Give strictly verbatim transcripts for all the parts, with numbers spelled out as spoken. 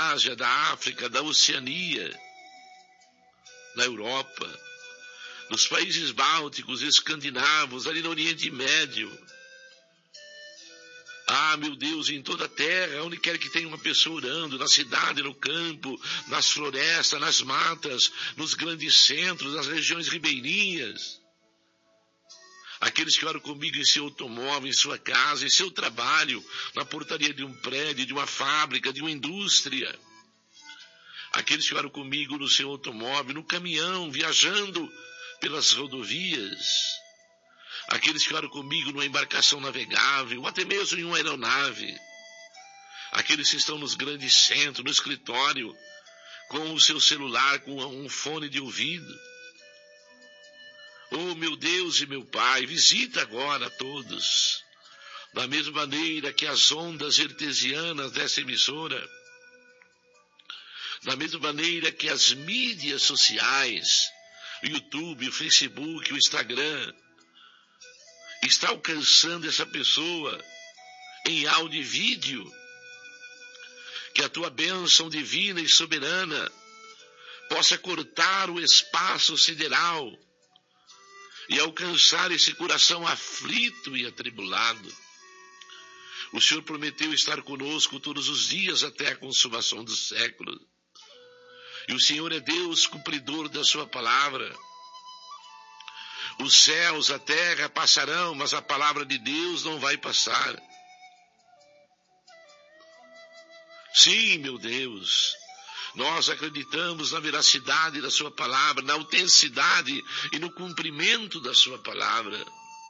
Ásia, da África, da Oceania, na Europa, nos países bálticos, escandinavos, ali no Oriente Médio. Ah, meu Deus, em toda a terra, onde quer que tenha uma pessoa orando, na cidade, no campo, nas florestas, nas matas, nos grandes centros, nas regiões ribeirinhas. Aqueles que oram comigo em seu automóvel, em sua casa, em seu trabalho, na portaria de um prédio, de uma fábrica, de uma indústria. Aqueles que oram comigo no seu automóvel, no caminhão, viajando pelas rodovias. Aqueles que oram comigo numa embarcação navegável, ou até mesmo em uma aeronave. Aqueles que estão nos grandes centros, no escritório, com o seu celular, com um fone de ouvido. Oh, meu Deus e meu Pai, visita agora a todos. Da mesma maneira que as ondas artesianas dessa emissora, da mesma maneira que as mídias sociais, o YouTube, o Facebook, o Instagram, está alcançando essa pessoa em áudio e vídeo, que a tua bênção divina e soberana possa cortar o espaço sideral e alcançar esse coração aflito e atribulado. O Senhor prometeu estar conosco todos os dias até a consumação dos séculos. E o Senhor é Deus cumpridor da sua palavra. Os céus, a terra passarão, mas a palavra de Deus não vai passar. Sim, meu Deus, nós acreditamos na veracidade da sua palavra, na autenticidade e no cumprimento da sua palavra.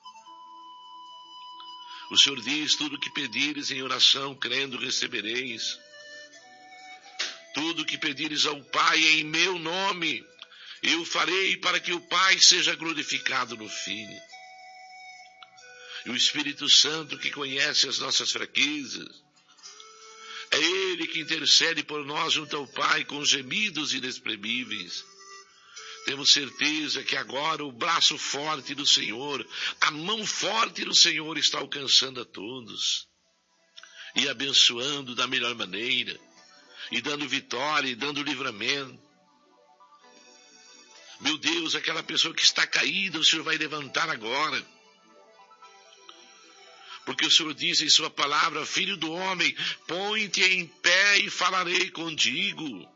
O Senhor diz, tudo que pedires em oração, crendo, recebereis. Tudo que pedires ao Pai em meu nome, eu farei para que o Pai seja glorificado no Filho. E o Espírito Santo, que conhece as nossas fraquezas, é Ele que intercede por nós junto ao Pai com gemidos inexprimíveis. Temos certeza que agora o braço forte do Senhor, a mão forte do Senhor está alcançando a todos e abençoando da melhor maneira, e dando vitória, e dando livramento. Meu Deus, aquela pessoa que está caída, o Senhor vai levantar agora. Porque o Senhor diz em sua palavra, filho do homem, põe-te em pé e falarei contigo.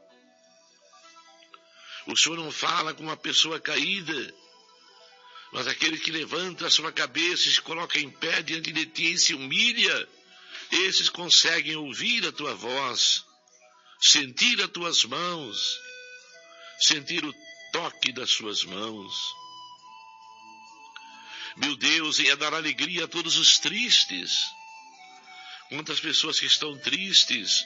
O Senhor não fala com uma pessoa caída, mas aquele que levanta a sua cabeça e se coloca em pé diante de ti e se humilha, esses conseguem ouvir a tua voz, sentir as tuas mãos, sentir o toque das suas mãos. Meu Deus, venha dar alegria a todos os tristes. Quantas pessoas que estão tristes.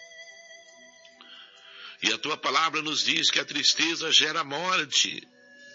E a tua palavra nos diz que a tristeza gera morte.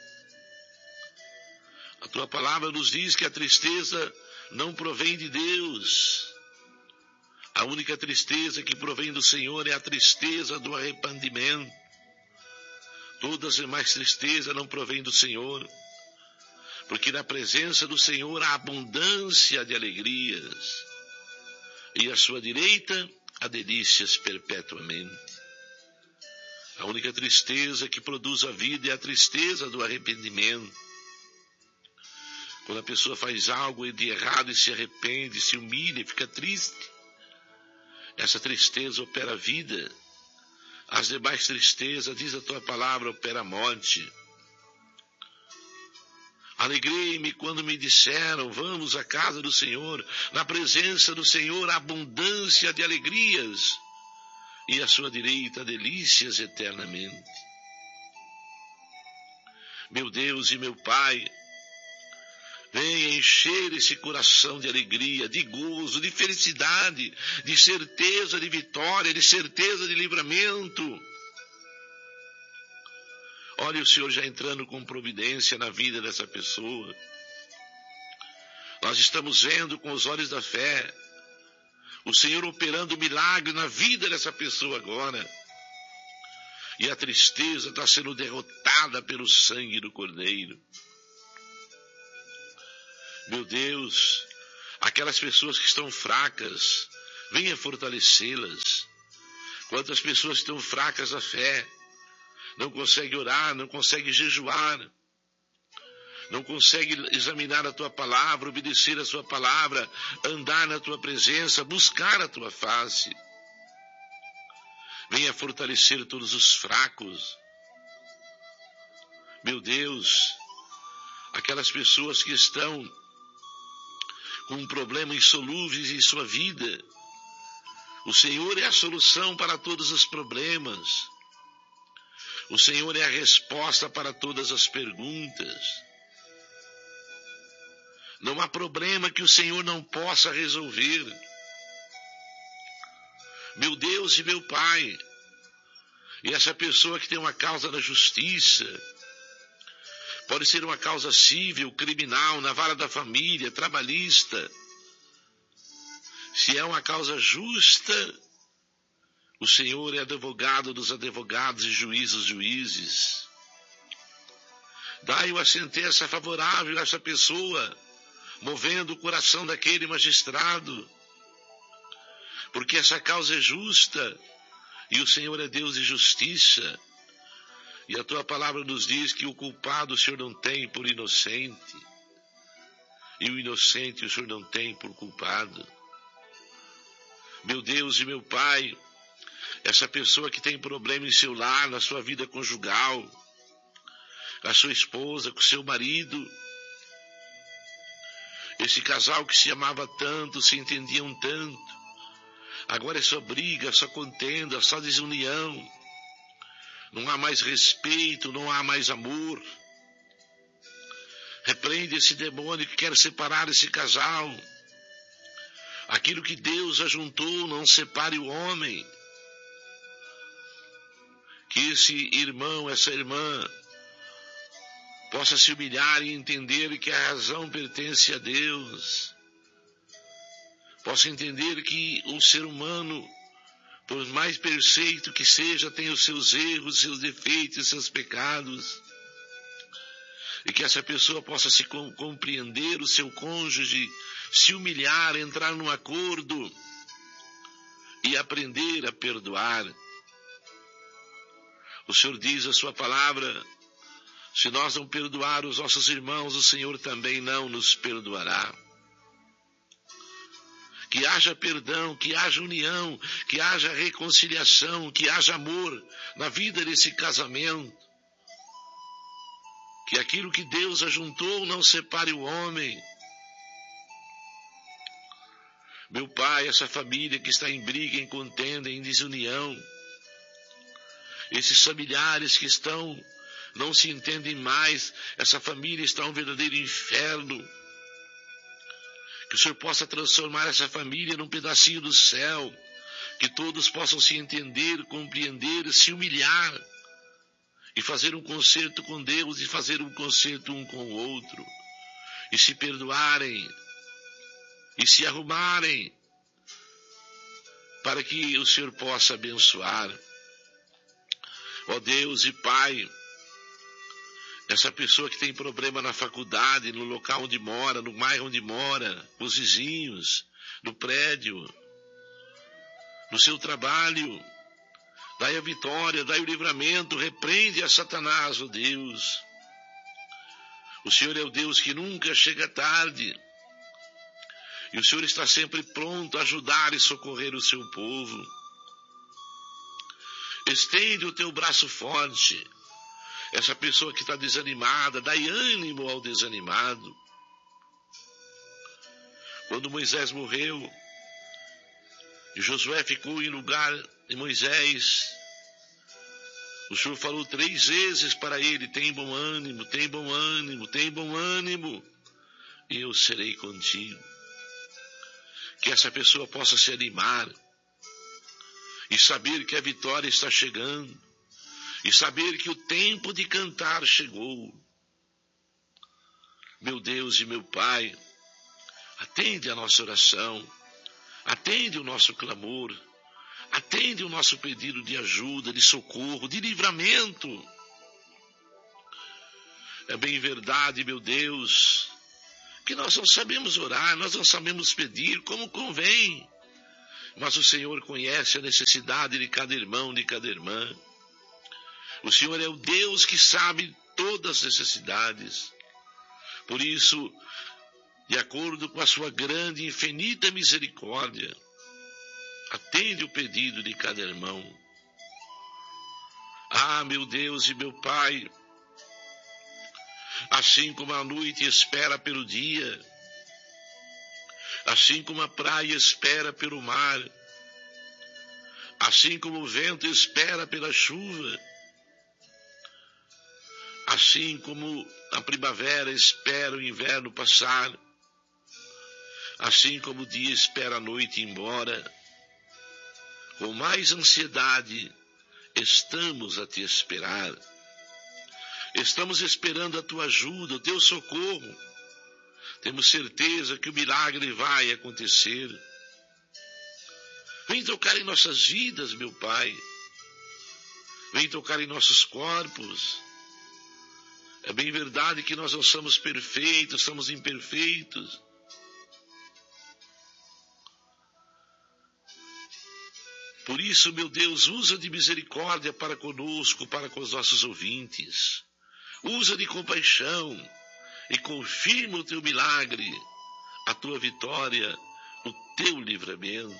A tua palavra nos diz que a tristeza não provém de Deus. A única tristeza que provém do Senhor é a tristeza do arrependimento. Todas as demais tristezas não provém do Senhor, porque na presença do Senhor há abundância de alegrias, e à sua direita há delícias perpetuamente. A única tristeza que produz a vida é a tristeza do arrependimento. Quando a pessoa faz algo de errado e se arrepende, se humilha e fica triste, essa tristeza opera a vida. As demais tristezas, diz a tua palavra, opera a morte. Alegrei-me quando me disseram, vamos à casa do Senhor. Na presença do Senhor há abundância de alegrias, e à sua direita delícias eternamente. Meu Deus e meu Pai, venha encher esse coração de alegria, de gozo, de felicidade, de certeza de vitória, de certeza de livramento. Olha o Senhor já entrando com providência na vida dessa pessoa. Nós estamos vendo com os olhos da fé o Senhor operando milagre na vida dessa pessoa agora. E a tristeza está sendo derrotada pelo sangue do Cordeiro. Meu Deus, aquelas pessoas que estão fracas, venha fortalecê-las. Quantas pessoas estão fracas na fé, não conseguem orar, não conseguem jejuar, não conseguem examinar a tua palavra, obedecer a sua palavra, andar na tua presença, buscar a tua face. Venha fortalecer todos os fracos. Meu Deus, aquelas pessoas que estão com problemas insolúveis em sua vida, o Senhor é a solução para todos os problemas. O Senhor é a resposta para todas as perguntas. Não há problema que o Senhor não possa resolver. Meu Deus e meu Pai, e essa pessoa que tem uma causa na justiça, pode ser uma causa civil, criminal, na vara da família, trabalhista. Se é uma causa justa, o Senhor é advogado dos advogados e juiz dos juízes. Dai uma sentença favorável a essa pessoa, movendo o coração daquele magistrado, porque essa causa é justa e o Senhor é Deus de justiça. E a tua palavra nos diz que o culpado o Senhor não tem por inocente, e o inocente o Senhor não tem por culpado. Meu Deus e meu Pai, essa pessoa que tem problema em seu lar, na sua vida conjugal, com a sua esposa, com o seu marido, esse casal que se amava tanto, se entendiam tanto, agora é só briga, só contenda, só desunião, não há mais respeito, não há mais amor. Repreende esse demônio que quer separar esse casal. Aquilo que Deus ajuntou, não separe o homem. Que esse irmão, essa irmã, possa se humilhar e entender que a razão pertence a Deus. Possa entender que o ser humano, por mais perfeito que seja, tem os seus erros, seus defeitos, seus pecados. E que essa pessoa possa se compreender, o seu cônjuge, se humilhar, entrar num acordo e aprender a perdoar. O Senhor diz a sua palavra, se nós não perdoar os nossos irmãos, o Senhor também não nos perdoará. Que haja perdão, que haja união, que haja reconciliação, que haja amor na vida desse casamento. Que aquilo que Deus ajuntou não separe o homem. Meu Pai, essa família que está em briga, em contenda, em desunião, esses familiares que estão, não se entendem mais, essa família está um verdadeiro inferno. Que o Senhor possa transformar essa família num pedacinho do céu, que todos possam se entender, compreender, se humilhar, e fazer um concerto com Deus, e fazer um concerto um com o outro, e se perdoarem, e se arrumarem, para que o Senhor possa abençoar. Ó Deus e Pai, essa pessoa que tem problema na faculdade, no local onde mora, no bairro onde mora, com os vizinhos, no prédio, no seu trabalho, dai a vitória, dai o livramento, repreende a Satanás, ó Deus. O Senhor é o Deus que nunca chega tarde, e o Senhor está sempre pronto a ajudar e socorrer o seu povo. Estende o teu braço forte, essa pessoa que está desanimada, dai ânimo ao desanimado. Quando Moisés morreu, e Josué ficou em lugar de Moisés, o Senhor falou três vezes para ele, tem bom ânimo, tem bom ânimo, tem bom ânimo, e eu serei contigo. Que essa pessoa possa se animar, e saber que a vitória está chegando, e saber que o tempo de cantar chegou. Meu Deus e meu Pai, atende a nossa oração, atende o nosso clamor, atende o nosso pedido de ajuda, de socorro, de livramento. É bem verdade, meu Deus, que nós não sabemos orar, nós não sabemos pedir como convém. mas o Senhor conhece a necessidade de cada irmão, de cada irmã. O Senhor é o Deus que sabe todas as necessidades. Por isso, de acordo com a sua grande e infinita misericórdia, atende o pedido de cada irmão. Ah, meu Deus e meu Pai, assim como a noite espera pelo dia, assim como a praia espera pelo mar, assim como o vento espera pela chuva, assim como a primavera espera o inverno passar, assim como o dia espera a noite ir embora, com mais ansiedade estamos a te esperar. Estamos esperando a tua ajuda, o teu socorro. Temos certeza que o milagre vai acontecer. Vem tocar em nossas vidas, meu Pai. Vem tocar em nossos corpos. É bem verdade que nós não somos perfeitos, somos imperfeitos. Por isso, meu Deus, usa de misericórdia para conosco, para com os nossos ouvintes. Usa de compaixão e confirma o teu milagre, a tua vitória, o teu livramento.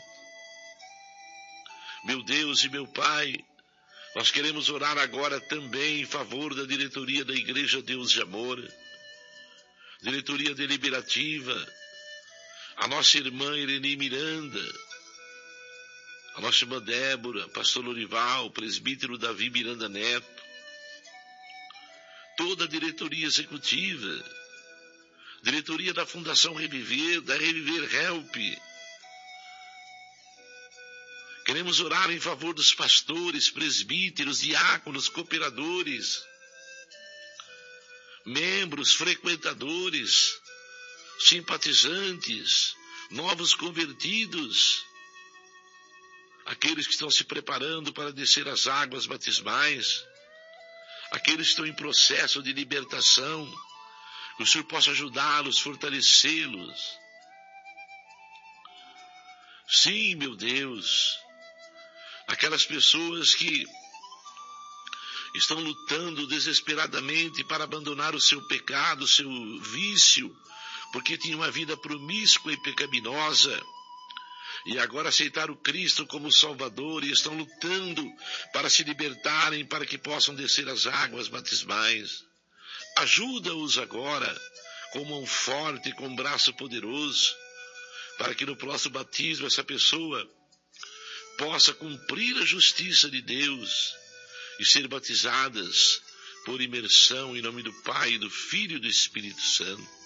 Meu Deus e meu Pai, nós queremos orar agora também em favor da diretoria da Igreja Deus de Amor, diretoria deliberativa, a nossa irmã Irene Miranda, a nossa irmã Débora, pastor Lorival, o presbítero Davi Miranda Neto, toda a diretoria executiva, diretoria da Fundação Reviver, da Reviver Help. Queremos orar em favor dos pastores, presbíteros, diáconos, cooperadores, membros, frequentadores, simpatizantes, novos convertidos, aqueles que estão se preparando para descer as águas batismais, aqueles que estão em processo de libertação, que o Senhor possa ajudá-los, fortalecê-los. Sim, meu Deus, aquelas pessoas que estão lutando desesperadamente para abandonar o seu pecado, o seu vício, porque tinham uma vida promíscua e pecaminosa, e agora aceitaram Cristo como Salvador e estão lutando para se libertarem, para que possam descer as águas batismais. Ajuda-os agora com mão forte, com um braço poderoso, para que no próximo batismo essa pessoa possa cumprir a justiça de Deus e ser batizadas por imersão em nome do Pai, do Filho e do Espírito Santo.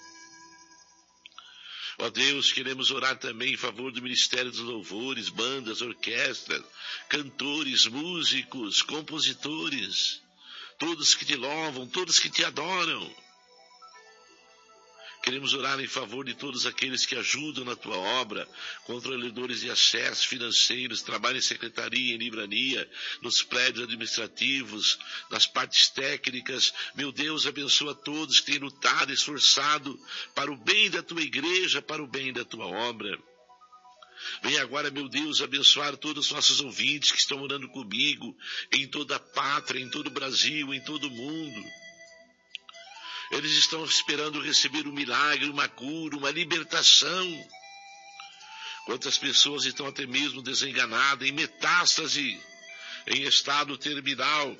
Ó Deus, queremos orar também em favor do Ministério dos Louvores, bandas, orquestras, cantores, músicos, compositores, todos que te louvam, todos que te adoram. Queremos orar em favor de todos aqueles que ajudam na tua obra, controladores de acesso financeiros, trabalham em secretaria, em livrania, nos prédios administrativos, nas partes técnicas. Meu Deus, abençoa todos que têm lutado, esforçado para o bem da tua igreja, para o bem da tua obra. Vem agora, meu Deus, abençoar todos os nossos ouvintes que estão orando comigo, em toda a pátria, em todo o Brasil, em todo o mundo. Eles estão esperando receber um milagre, uma cura, uma libertação. Quantas pessoas estão até mesmo desenganadas, em metástase, em estado terminal.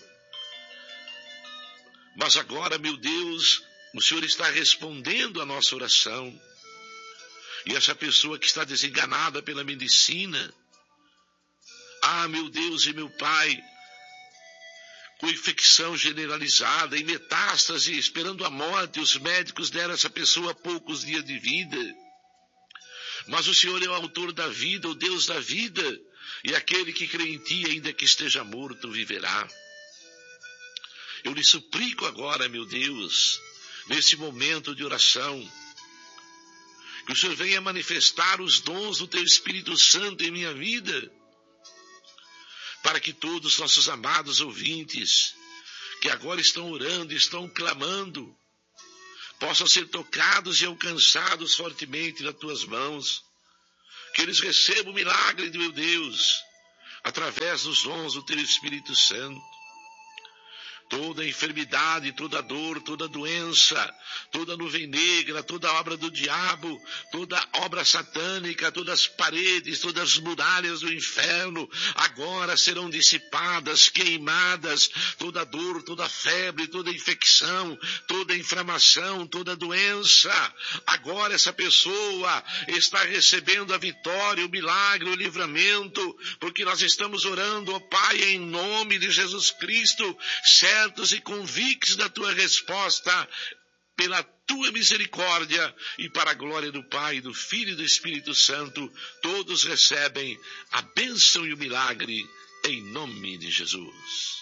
Mas agora, meu Deus, o Senhor está respondendo a nossa oração. E essa pessoa que está desenganada pela medicina, ah, meu Deus e meu Pai, com infecção generalizada, em metástase, esperando a morte, os médicos deram a essa pessoa poucos dias de vida. Mas o Senhor é o autor da vida, o Deus da vida, e aquele que crê em ti, ainda que esteja morto, viverá. Eu lhe suplico agora, meu Deus, nesse momento de oração, que o Senhor venha manifestar os dons do teu Espírito Santo em minha vida, para que todos os nossos amados ouvintes, que agora estão orando, estão clamando, possam ser tocados e alcançados fortemente nas tuas mãos, que eles recebam o milagre do meu Deus, através dos dons do teu Espírito Santo. Toda enfermidade, toda dor, toda doença, toda nuvem negra, toda obra do diabo, toda obra satânica, todas as paredes, todas as muralhas do inferno, agora serão dissipadas, queimadas, toda dor, toda febre, toda infecção, toda inflamação, toda doença. Agora essa pessoa está recebendo a vitória, o milagre, o livramento, porque nós estamos orando, ó Pai, em nome de Jesus Cristo, certos e convictos da tua resposta, pela tua misericórdia e para a glória do Pai, do Filho e do Espírito Santo, todos recebem a bênção e o milagre em nome de Jesus.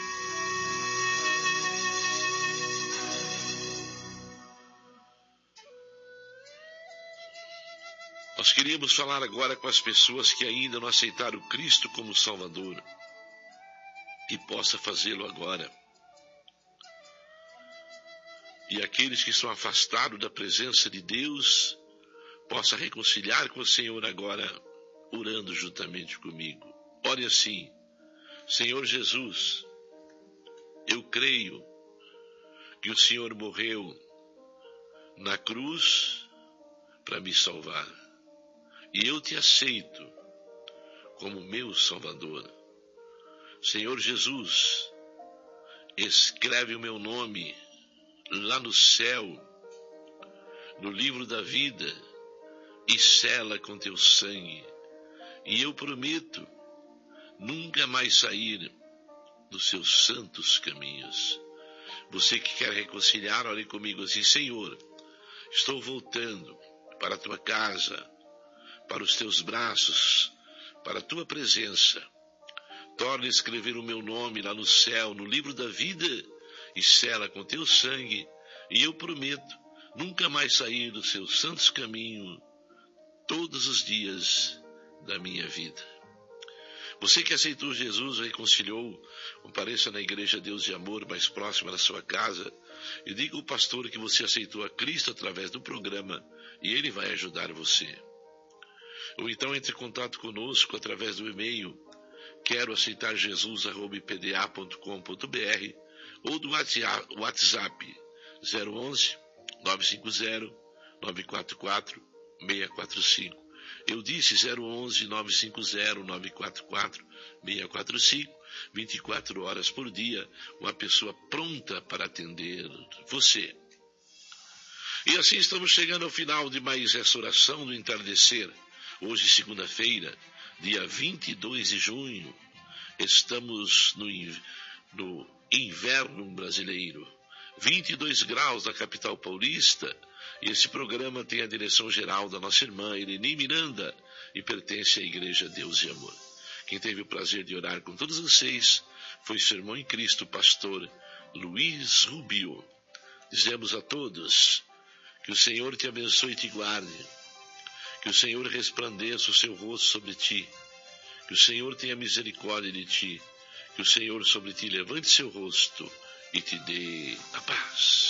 Nós queríamos falar agora com as pessoas que ainda não aceitaram Cristo como Salvador, que possa fazê-lo agora. E aqueles que são afastados da presença de Deus, possa reconciliar com o Senhor agora, orando juntamente comigo. Ore assim: Senhor Jesus, eu creio que o Senhor morreu na cruz para me salvar. E eu te aceito como meu Salvador. Senhor Jesus, escreve o meu nome lá no céu, no livro da vida, e sela com teu sangue. E eu prometo nunca mais sair dos seus santos caminhos. Você que quer reconciliar, ore comigo assim: Senhor, estou voltando para a tua casa, para os teus braços, para a tua presença. Torna a escrever o meu nome lá no céu, no livro da vida, e sela com teu sangue, e eu prometo nunca mais sair dos seus santos caminhos todos os dias da minha vida. Você que aceitou Jesus, reconciliou, compareça na Igreja Deus de Amor mais próxima da sua casa e diga ao pastor que você aceitou a Cristo através do programa e ele vai ajudar você. Ou então entre em contato conosco através do e-mail quero aceitar Jesus arroba i p d a ponto com ponto b r ou do WhatsApp zero onze, nove cinco zero, nove quatro quatro, seis quatro cinco. Eu disse zero onze, nove cinco zero, nove quatro quatro, seis quatro cinco, vinte e quatro horas por dia, uma pessoa pronta para atender você. E assim estamos chegando ao final de mais essa oração do entardecer. Hoje, segunda-feira, dia vinte e dois de junho, estamos no, no inverno brasileiro, vinte e dois graus na capital paulista, e esse programa tem a direção geral da nossa irmã Eleni Miranda e pertence à Igreja Deus e Amor. Quem teve o prazer de orar com todos vocês foi seu irmão em Cristo, pastor Luiz Rubio. Dizemos a todos que o Senhor te abençoe e te guarde, que o Senhor resplandeça o seu rosto sobre ti, que o Senhor tenha misericórdia de ti, que o Senhor sobre ti levante seu rosto e te dê a paz.